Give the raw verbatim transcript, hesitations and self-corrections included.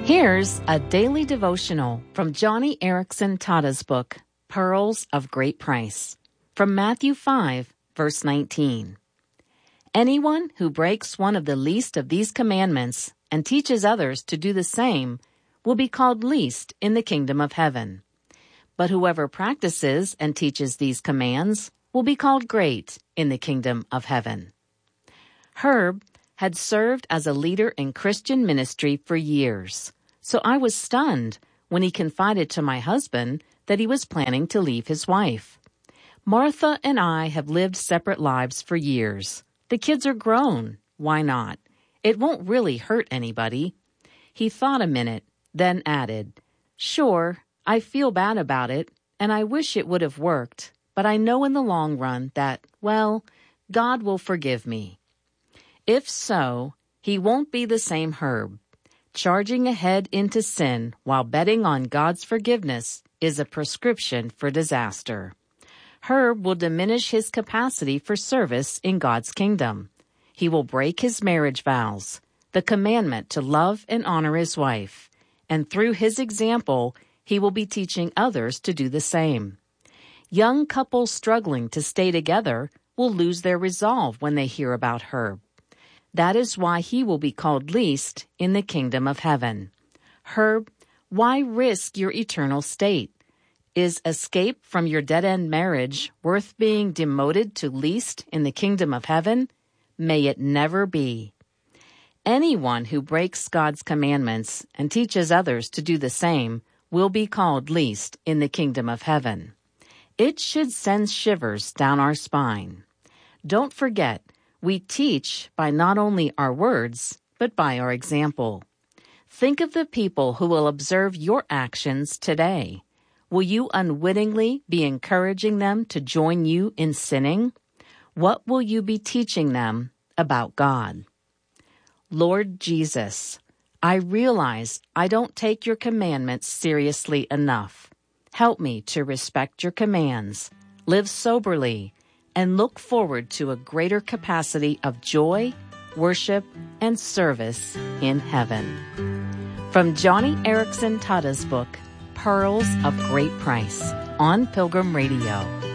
Here's a daily devotional from Joni Eareckson Tada's book, Pearls of Great Price, from Matthew five, verse nineteen. Anyone who breaks one of the least of these commandments and teaches others to do the same will be called least in the kingdom of heaven. But whoever practices and teaches these commands will be called great in the kingdom of heaven. Herb had served as a leader in Christian ministry for years, so I was stunned when he confided to my husband that he was planning to leave his wife. Martha and I have lived separate lives for years. The kids are grown. Why not? It won't really hurt anybody. He thought a minute, then added, "Sure, I feel bad about it, and I wish it would have worked, but I know in the long run that, well, God will forgive me." If so, he won't be the same Herb. Charging ahead into sin while betting on God's forgiveness is a prescription for disaster. Herb will diminish his capacity for service in God's kingdom. He will break his marriage vows, the commandment to love and honor his wife, and through his example, he will be teaching others to do the same. Young couples struggling to stay together will lose their resolve when they hear about Herb. That is why he will be called least in the kingdom of heaven. Herb, why risk your eternal state? Is escape from your dead-end marriage worth being demoted to least in the kingdom of heaven? May it never be. Anyone who breaks God's commandments and teaches others to do the same will be called least in the kingdom of heaven. It should send shivers down our spine. Don't forget, we teach by not only our words, but by our example. Think of the people who will observe your actions today. Will you unwittingly be encouraging them to join you in sinning? What will you be teaching them about God? Lord Jesus, I realize I don't take your commandments seriously enough. Help me to respect your commands, live soberly, and look forward to a greater capacity of joy, worship, and service in heaven. From Joni Eareckson Tada's book, Pearls of Great Price, on Pilgrim Radio.